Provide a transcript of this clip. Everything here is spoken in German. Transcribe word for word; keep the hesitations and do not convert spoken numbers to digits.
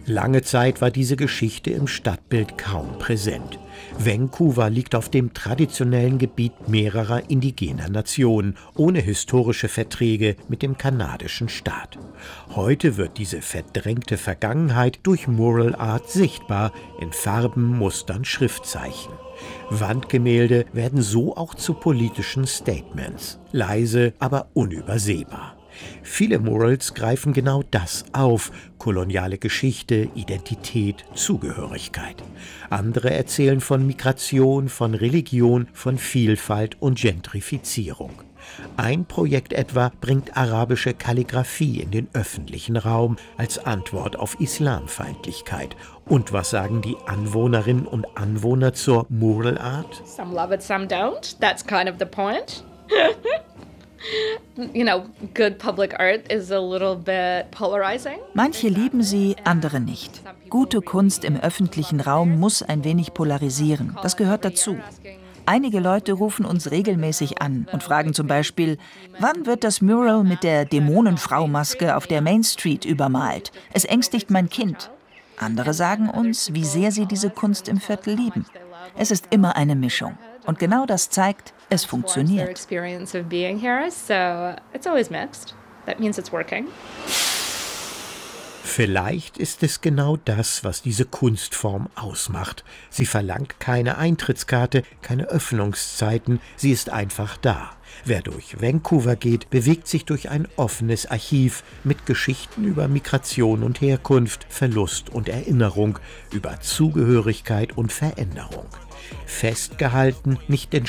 Lange Zeit war diese Geschichte im Stadtbild kaum präsent. Vancouver liegt auf dem traditionellen Gebiet mehrerer indigener Nationen, ohne historische Verträge mit dem kanadischen Staat. Heute wird diese verdrängte Vergangenheit durch Mural Art sichtbar, in Farben, Mustern, Schriftzeichen. Wandgemälde werden so auch zu politischen Statements, leise, aber unübersehbar. Viele Murals greifen genau das auf: koloniale Geschichte, Identität, Zugehörigkeit. Andere erzählen von Migration, von Religion, von Vielfalt und Gentrifizierung. Ein Projekt etwa bringt arabische Kalligraphie in den öffentlichen Raum als Antwort auf Islamfeindlichkeit. Und was sagen die Anwohnerinnen und Anwohner zur Mural Art? Some love it, some don't. That's kind of the point. You know, good public art is a little bit polarizing. Manche lieben sie, andere nicht. Gute Kunst im öffentlichen Raum muss ein wenig polarisieren. Das gehört dazu. Einige Leute rufen uns regelmäßig an und fragen zum Beispiel, wann wird das Mural mit der Dämonenfrau-Maske auf der Main Street übermalt? Es ängstigt mein Kind. Andere sagen uns, wie sehr sie diese Kunst im Viertel lieben. Es ist immer eine Mischung. Und genau das zeigt, es funktioniert. Vielleicht ist es genau das, was diese Kunstform ausmacht. Sie verlangt keine Eintrittskarte, keine Öffnungszeiten, sie ist einfach da. Wer durch Vancouver geht, bewegt sich durch ein offenes Archiv mit Geschichten über Migration und Herkunft, Verlust und Erinnerung, über Zugehörigkeit und Veränderung. Festgehalten, nicht in